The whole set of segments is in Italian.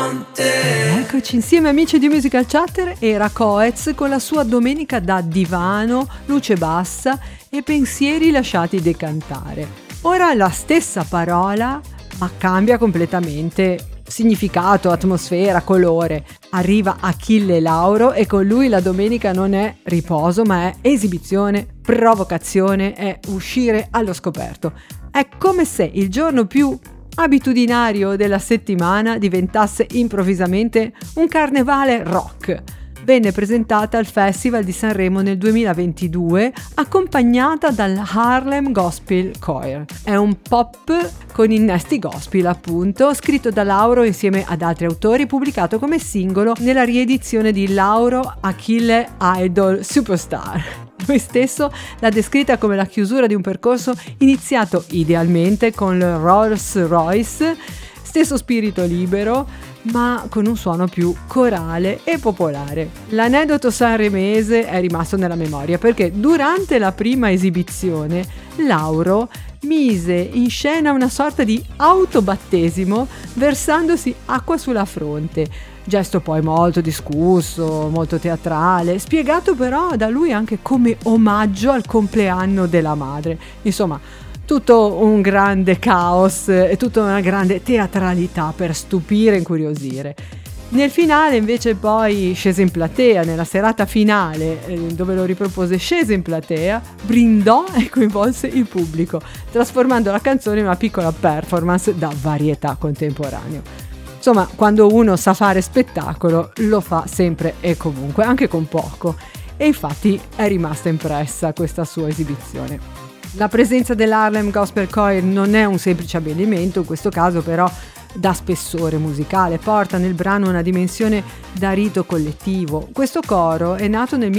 con te. Eccoci insieme amici di Musical Chatter, era Coez con la sua Domenica da divano, luce bassa e pensieri lasciati decantare. Ora la stessa parola, ma cambia completamente significato, atmosfera, colore. Arriva Achille Lauro e con lui la domenica non è riposo, ma è esibizione, provocazione, è uscire allo scoperto. È come se il giorno più abitudinario della settimana diventasse improvvisamente un carnevale rock. Venne presentata al Festival di Sanremo nel 2022 accompagnata dal Harlem Gospel Choir. È un pop con innesti gospel, appunto, scritto da Lauro insieme ad altri autori, pubblicato come singolo nella riedizione di Lauro Achille Idol Superstar. Lui stesso l'ha descritta come la chiusura di un percorso iniziato idealmente con il Rolls Royce, stesso spirito libero, ma con un suono più corale e popolare. L'aneddoto sanremese è rimasto nella memoria perché durante la prima esibizione Lauro mise in scena una sorta di autobattesimo versandosi acqua sulla fronte, gesto poi molto discusso, molto teatrale, spiegato però da lui anche come omaggio al compleanno della madre. Insomma, tutto un grande caos e tutta una grande teatralità per stupire e incuriosire. Nel finale invece poi scese in platea, nella serata finale dove lo ripropose scese in platea, brindò e coinvolse il pubblico, trasformando la canzone in una piccola performance da varietà contemporaneo. Insomma, quando uno sa fare spettacolo lo fa sempre e comunque, anche con poco, e infatti è rimasta impressa questa sua esibizione. La presenza dell'Harlem Gospel Choir non è un semplice abbellimento, in questo caso però dà spessore musicale, porta nel brano una dimensione da rito collettivo. Questo coro è nato nel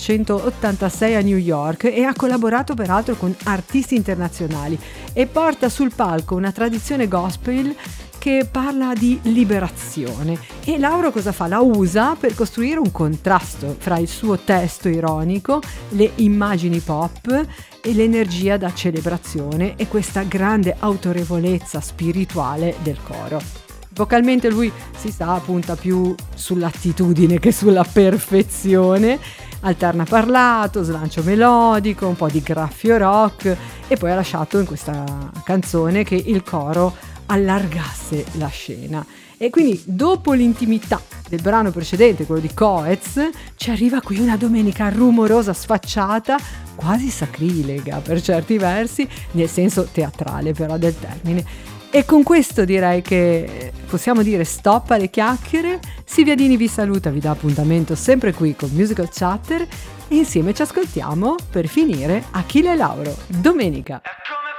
1986 a New York e ha collaborato peraltro con artisti internazionali e porta sul palco una tradizione gospel che parla di liberazione. E Lauro cosa fa? La usa per costruire un contrasto fra il suo testo ironico, le immagini pop e l'energia da celebrazione e questa grande autorevolezza spirituale del coro. Vocalmente lui si sa punta più sull'attitudine che sulla perfezione, alterna parlato, slancio melodico, un po' di graffio rock e poi ha lasciato in questa canzone che il coro allargasse la scena. E quindi dopo l'intimità del brano precedente, quello di Coez, ci arriva qui una domenica rumorosa, sfacciata, quasi sacrilega per certi versi, nel senso teatrale però del termine. E con questo direi che possiamo dire stop alle chiacchiere. Silvia Dini vi saluta, vi dà appuntamento sempre qui con Musical Chatter e insieme ci ascoltiamo per finire Achille Lauro, domenica.